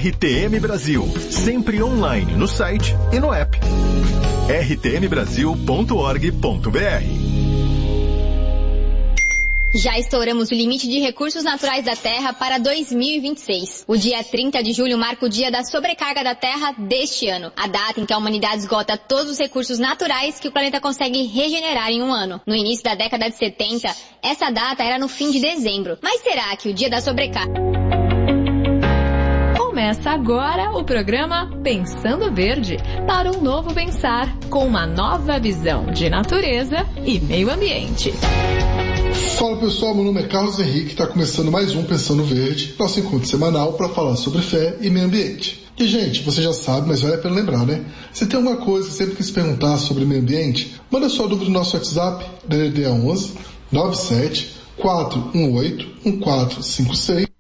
RTM Brasil, sempre online no site e no app. rtmbrasil.org.br. Já estouramos o limite de recursos naturais da Terra para 2026. O dia 30 de julho marca o dia da sobrecarga da Terra deste ano, a data em que a humanidade esgota todos os recursos naturais que o planeta consegue regenerar em um ano. No início da década de 70, essa data era no fim de dezembro. Mas será que o dia da sobrecarga... Começa agora o programa Pensando Verde, para um novo pensar, com uma nova visão de natureza e meio ambiente. Fala pessoal, meu nome é Carlos Henrique, está começando mais um Pensando Verde, nosso encontro semanal para falar sobre fé e meio ambiente. E gente, você já sabe, mas vale a pena lembrar, né? Se tem alguma coisa que sempre quis perguntar sobre meio ambiente, manda sua dúvida no nosso WhatsApp, DDD 11 97 418 1456.